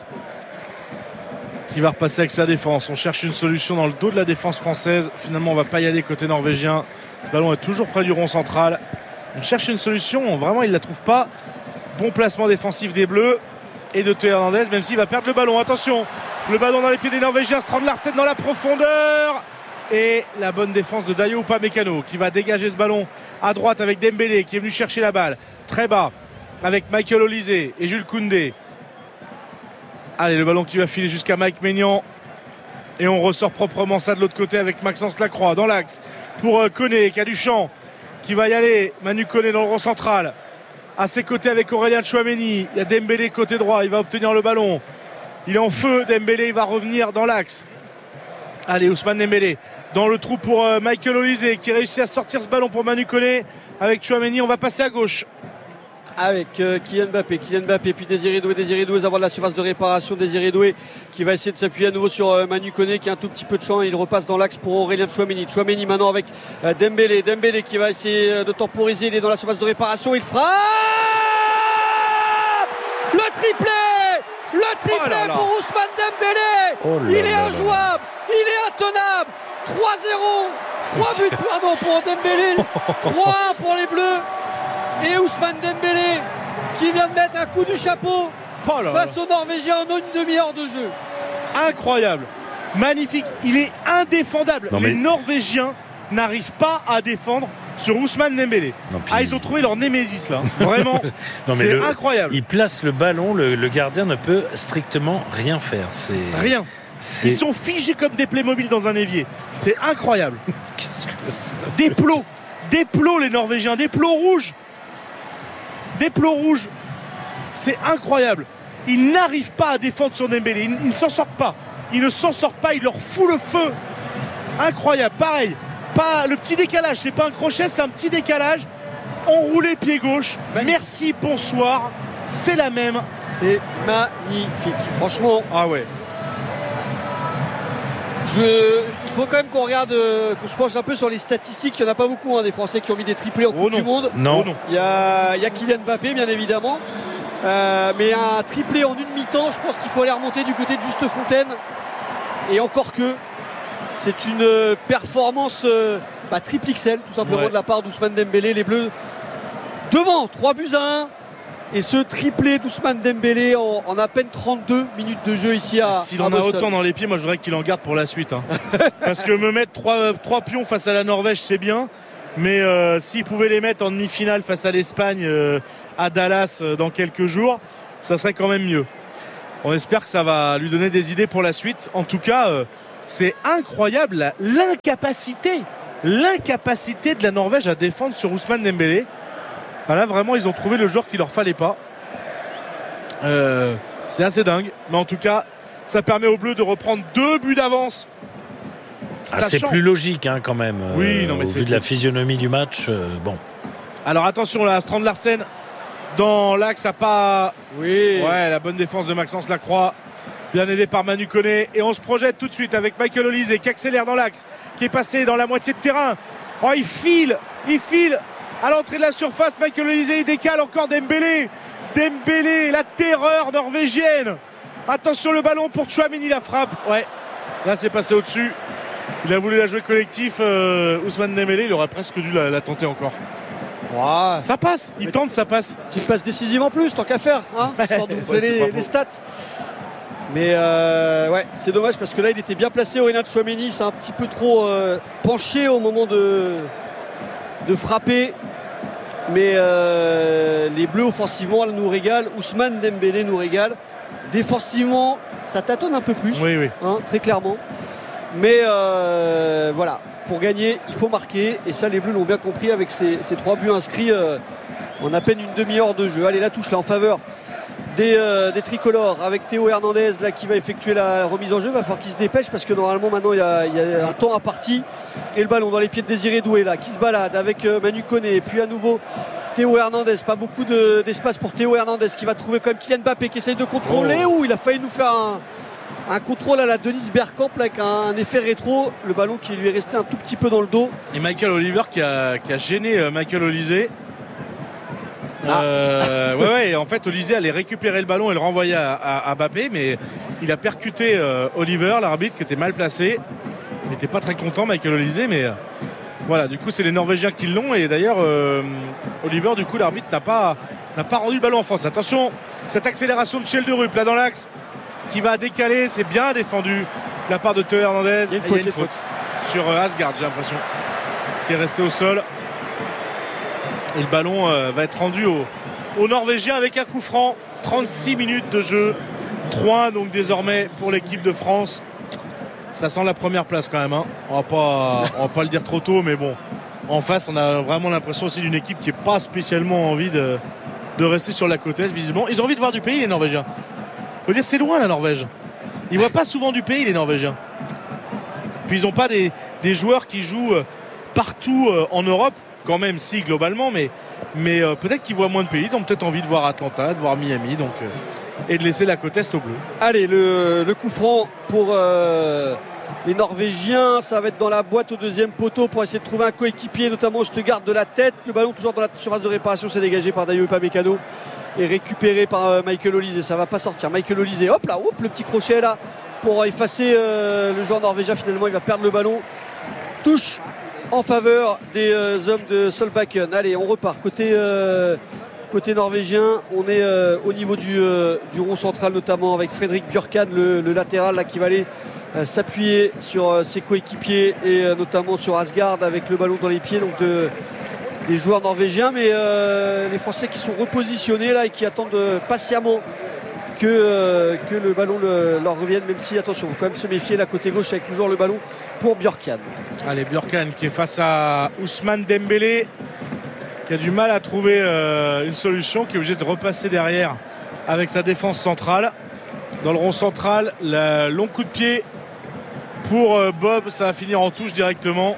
Speaker 1: qui va repasser avec sa défense. On cherche une solution dans le dos de la défense française. Finalement, on va pas y aller côté norvégien. Ce ballon est toujours près du rond central. On cherche une solution. Vraiment, il ne la trouve pas. Bon placement défensif des Bleus et de Théo Hernandez, même s'il va perdre le ballon. Attention, le ballon dans les pieds des Norvégiens. Strand Larsen dans la profondeur. Et la bonne défense de Dayo Upamecano qui va dégager ce ballon à droite avec Dembélé qui est venu chercher la balle. Très bas avec Michael Olise et Jules Koundé. Allez, le ballon qui va filer jusqu'à Mike Maignan. Et on ressort proprement ça de l'autre côté avec Maxence Lacroix dans l'axe pour Koné qui a du champ, qui va y aller. Manu Koné dans le rond central. À ses côtés avec Aurélien Tchouaméni. Il y a Dembélé côté droit. Il va obtenir le ballon. Il est en feu. Dembélé, il va revenir dans l'axe. Allez, Ousmane Dembélé dans le trou pour Michael Olise qui réussit à sortir ce ballon pour Manu Koné. Avec Tchouaméni, on va passer à gauche.
Speaker 6: Avec Kylian Mbappé puis Désiré Doué avant de la surface de réparation. Désiré Doué qui va essayer de s'appuyer à nouveau sur Manu Koné qui a un tout petit peu de champ. Il repasse dans l'axe pour Aurélien Tchouaméni maintenant avec Dembélé qui va essayer de temporiser. Il est dans la surface de réparation, il frappe le triplé pour Ousmane Dembélé. Il est injouable, il est intenable. 3 buts pour Dembélé, 3-1 pour les Bleus. Et Ousmane Dembélé qui vient de mettre un coup du chapeau face aux Norvégiens en une demi-heure de jeu.
Speaker 1: Incroyable, magnifique, il est indéfendable. Les Norvégiens n'arrivent pas à défendre sur Ousmane Dembélé. Ils ont trouvé leur némésis là. Vraiment, c'est incroyable.
Speaker 3: Il place le ballon, le gardien ne peut strictement rien faire.
Speaker 1: Rien. Ils sont figés comme des Playmobil dans un évier. C'est incroyable.
Speaker 3: Qu'est-ce que c'est ?
Speaker 1: Des plots les Norvégiens, des plots rouges. C'est incroyable. Ils n'arrivent pas à défendre sur Dembélé. Ils ne s'en sortent pas. Il leur fout le feu. Incroyable. Pareil. Pas le petit décalage. C'est pas un crochet, c'est un petit décalage. Enroulé pied gauche. Merci, bonsoir. C'est la même.
Speaker 6: C'est magnifique. Franchement.
Speaker 1: Ah ouais.
Speaker 6: Il faut quand même qu'on regarde, qu'on se penche un peu sur les statistiques. Il n'y en a pas beaucoup des Français qui ont mis des triplés en Coupe du Monde.
Speaker 3: Non.
Speaker 6: Il y a Kylian Mbappé bien évidemment, mais un triplé en une mi-temps, je pense qu'il faut aller remonter du côté de Juste Fontaine. Et encore que c'est une performance triple XL tout simplement de la part d'Ousmane Dembélé. Les Bleus devant 3-1. Et ce triplé d'Ousmane Dembélé en à peine 32 minutes de jeu ici à Boston.
Speaker 1: S'il en a autant dans les pieds, moi je voudrais qu'il en garde pour la suite. Parce que me mettre 3 pions face à la Norvège, c'est bien. Mais s'il pouvait les mettre en demi-finale face à l'Espagne à Dallas dans quelques jours, ça serait quand même mieux. On espère que ça va lui donner des idées pour la suite. En tout cas, c'est incroyable l'incapacité de la Norvège à défendre sur Ousmane Dembélé. Là vraiment ils ont trouvé le joueur qu'il leur fallait pas. C'est assez dingue, mais en tout cas ça permet aux Bleus de reprendre 2 buts d'avance.
Speaker 3: C'est plus logique quand même.
Speaker 1: Oui, non, mais
Speaker 3: au vu de la physionomie du match. Bon.
Speaker 1: Alors attention là, Strand Larsen dans l'axe, a pas.
Speaker 6: Oui.
Speaker 1: Ouais, la bonne défense de Maxence Lacroix, bien aidé par Manu Koné, et on se projette tout de suite avec Michael Olise qui accélère dans l'axe, qui est passé dans la moitié de terrain. Oh, il file à l'entrée de la surface. Michael Olise, il décale encore Dembélé, la terreur norvégienne. Attention le ballon pour Tchouaméni, la frappe. Ouais, là c'est passé au-dessus. Il a voulu la jouer collectif, Ousmane Dembélé, il aurait presque dû la tenter encore.
Speaker 6: Wow.
Speaker 1: Ça passe, il tente, ça passe.
Speaker 6: Petite passe décisive en plus, tant qu'à faire, histoire de vous les stats. Mais ouais, c'est dommage parce que là il était bien placé, Aurélien Tchouaméni, c'est un petit peu trop penché au moment de frapper. Mais les Bleus offensivement nous régalent, Ousmane Dembélé nous régale. Défensivement, ça tâtonne un peu plus,
Speaker 1: oui.
Speaker 6: Très clairement. Mais voilà, pour gagner, il faut marquer. Et ça, les Bleus l'ont bien compris avec ces 3 buts inscrits en à peine une demi-heure de jeu. Allez, la touche là en faveur des tricolores avec Théo Hernandez là, qui va effectuer la remise en jeu. Il va falloir qu'il se dépêche parce que normalement maintenant il y a un temps imparti. Et le ballon dans les pieds de Désiré Doué là, qui se balade avec Manu Koné. Et puis à nouveau Théo Hernandez, pas beaucoup d'espace pour Théo Hernandez qui va trouver quand même Kylian Mbappé qui essaye de contrôler. Ou il a failli nous faire un contrôle à la Denis Bergkamp là, avec un effet rétro, le ballon qui lui est resté un tout petit peu dans le dos.
Speaker 1: Et Michael Oliver qui a gêné Michael Olise. Ouais, en fait Olise allait récupérer le ballon et le renvoyer à Mbappé, mais il a percuté Oliver, l'arbitre qui était mal placé. Il n'était pas très content Michael Olise, mais voilà, du coup c'est les Norvégiens qui l'ont. Et d'ailleurs Oliver, du coup l'arbitre n'a pas rendu le ballon en France. Attention, cette accélération de Schjelderup là dans l'axe qui va décaler, c'est bien défendu de la part de Théo Hernandez.
Speaker 6: Il y a une faute
Speaker 1: sur Asgard, j'ai l'impression, qui est resté au sol. Et le ballon va être rendu aux Norvégiens avec un coup franc. 36 minutes de jeu, 3 donc désormais pour l'équipe de France. Ça sent la première place quand même, On va pas le dire trop tôt, mais bon, en face on a vraiment l'impression aussi d'une équipe qui n'est pas spécialement envie de rester sur la côte est, visiblement. Ils ont envie de voir du pays, les Norvégiens. Faut dire c'est loin la Norvège. Ils voient pas souvent du pays, les Norvégiens. Puis ils n'ont pas des joueurs qui jouent partout en Europe, quand même si globalement, mais peut-être qu'ils voient moins de pays. Ils ont peut-être envie de voir Atlanta, de voir Miami, donc et de laisser la côte est aux Bleus.
Speaker 6: Allez, le coup franc pour les Norvégiens, ça va être dans la boîte au deuxième poteau pour essayer de trouver un coéquipier, notamment Østegård de la tête. Le ballon toujours dans la surface de réparation, c'est dégagé par Dayo Upamecano et récupéré par Michael Olise. Ça va pas sortir. Michael Olise, hop là, le petit crochet là pour effacer le joueur norvégien. Finalement, il va perdre le ballon. Touche en faveur des hommes de Solbakken. Allez, on repart côté norvégien. On est au niveau du rond central, notamment avec Fredrik Bjørkan, le latéral là, qui va aller s'appuyer sur ses coéquipiers et notamment sur Asgard avec le ballon dans les pieds donc des joueurs norvégiens. Mais les Français qui sont repositionnés là et qui attendent patiemment que le ballon leur revienne, même si, attention, il faut quand même se méfier, la côté gauche avec toujours le ballon pour Bjørkan.
Speaker 1: Allez, Bjørkan qui est face à Ousmane Dembélé, qui a du mal à trouver une solution, qui est obligé de repasser derrière avec sa défense centrale. Dans le rond central, le long coup de pied pour Bob, ça va finir en touche directement.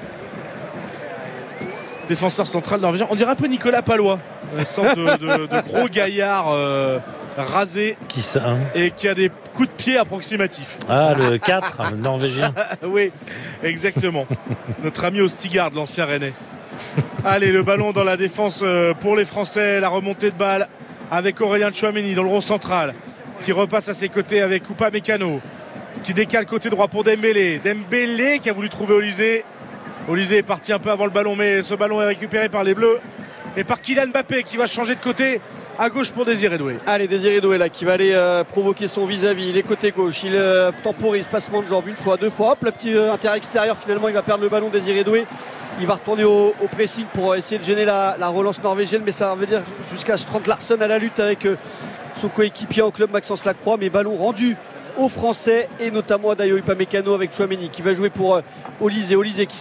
Speaker 1: Défenseur central norvégien, on dirait un peu Nicolas Pallois, une sorte de gros gaillard rasé et qui a des coups de pied approximatifs.
Speaker 3: Le 4 norvégien.
Speaker 1: Oui, exactement. Notre ami Østegård, l'ancien Rennais. Allez, le ballon dans la défense pour les Français, la remontée de balle avec Aurélien Tchouaméni dans le rond central qui repasse à ses côtés avec Upamecano qui décale côté droit pour Dembélé qui a voulu trouver Olise est parti un peu avant le ballon, mais ce ballon est récupéré par les Bleus et par Kylian Mbappé qui va changer de côté à gauche pour Désiré Doué.
Speaker 6: Allez, Désiré Doué là qui va aller provoquer son vis-à-vis. Il est côté gauche, il temporise, passement de jambe une fois, deux fois, hop, le petit intérieur extérieur, finalement il va perdre le ballon. Désiré Doué, il va retourner au pressing pour essayer de gêner la relance norvégienne, mais ça veut dire jusqu'à Strand Larsen à la lutte avec son coéquipier en club Maxence Lacroix. Mais ballon rendu aux Français et notamment à Dayo Upamecano avec Tchouaméni qui va jouer pour Olise qui